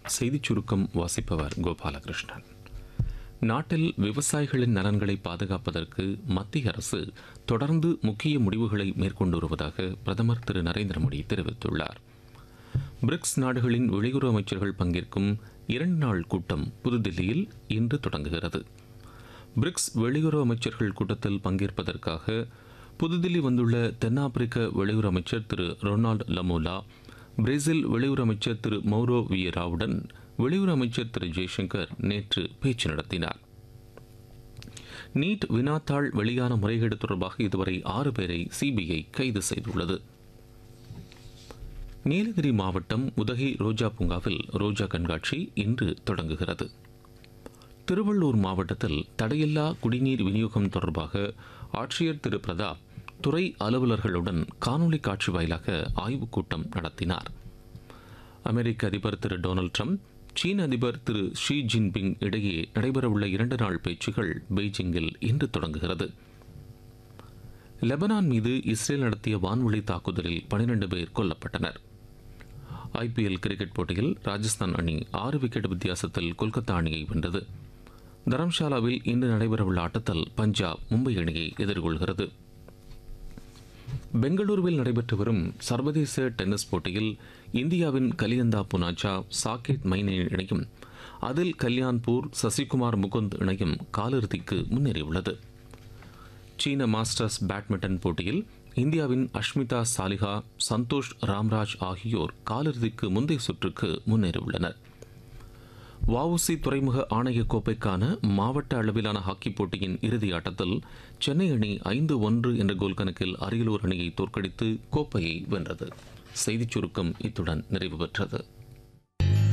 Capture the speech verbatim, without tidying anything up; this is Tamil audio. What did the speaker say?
செய்திச் சுருக்கம் வாசிப்பவர் கோபாலகிருஷ்ணன். நாட்டில் விவசாயிகளின் நலன்களை பாதுகாப்பதற்கு மத்திய அரசு தொடர்ந்து முக்கிய முடிவுகளை மேற்கொண்டு வருவதாக பிரதமர் திரு நரேந்திர மோடி தெரிவித்துள்ளார். பிரிக்ஸ் நாடுகளின் வெளியுறவு அமைச்சர்கள் பங்கேற்கும் இரண்டு நாள் கூட்டம் புதுதில்லியில் இன்று தொடங்குகிறது. பிரிக்ஸ் வெளியுறவு அமைச்சர்கள் கூட்டத்தில் பங்கேற்பதற்காக புதுதில்லி வந்துள்ள தென்னாப்பிரிக்க வெளியுறவு அமைச்சர் திரு ரொனால்டு லமோலா, பிரேசில் வெளியுறவு அமைச்சர் திரு மௌரோ வியராவுடன் வெளியுறவு அமைச்சர் திரு ஜெய்சங்கர் நேற்று பேச்சு நடத்தினார். நீட் வினாத்தாள் வெளியான முறைகேடு தொடர்பாக இதுவரை ஆறு பேரை சிபிஐ கைது செய்துள்ளது. நீலகிரி மாவட்டம் உதகை ரோஜா பூங்காவில் ரோஜா கண்காட்சி இன்று தொடங்குகிறது. திருவள்ளூர் மாவட்டத்தில் தடையில்லா குடிநீர் விநியோகம் தொடர்பாக ஆட்சியர் திரு பிரதாப் துறை அலுவலர்களுடன் காணொலி காட்சி வாயிலாக ஆய்வுக் கூட்டம் நடத்தினார். அமெரிக்க அதிபர் திரு டொனால்டு ட்ரம்ப், சீன அதிபர் திரு ஷி ஜின்பிங் இடையே நடைபெறவுள்ள இரண்டு நாள் பேச்சுகள் பெய்ஜிங்கில் இன்று தொடங்குகிறது. லெபனான் மீது இஸ்ரேல் நடத்திய வான்வழி தாக்குதலில் பனிரண்டு பேர் கொல்லப்பட்டனர். ஐபிஎல் கிரிக்கெட் போட்டியில் ராஜஸ்தான் அணி ஆறு விக்கெட் வித்தியாசத்தில் கொல்கத்தா அணியை வென்றது. தரம்ஷாலாவில் இன்று நடைபெறவுள்ள ஆட்டத்தில் பஞ்சாப் மும்பை அணியை எதிர்கொள்கிறது. பெங்களூருவில் நடைபெற்று வரும் சர்வதேச டென்னிஸ் போட்டியில் இந்தியாவின் கலியந்தா புனாச்சா சாகேத் மைனேன் இணையும் அதில் கல்யாண்பூர் சசிகுமார் முகுந்த் இணையும் காலிறுதிக்கு முன்னேறியுள்ளது. சீன மாஸ்டர்ஸ் பேட்மிண்டன் போட்டியில் இந்தியாவின் அஷ்மிதா சாலிஹா, சந்தோஷ் ராம்ராஜ் ஆகியோர் காலிறுதிக்கு முந்தைய சுற்றுக்கு முன்னேறியுள்ளனர். வஉசி துறைமுக ஆணைய கோப்பைக்கான மாவட்ட அளவிலான ஹாக்கி போட்டியின் இறுதி ஆட்டத்தில் சென்னை அணி ஐந்து ஒன்று என்ற கோல் கணக்கில் அரியலூர் அணியை தோற்கடித்து கோப்பையை வென்றது. செய்திச் சுருக்கம் இத்துடன் நிறைவு பெற்றது.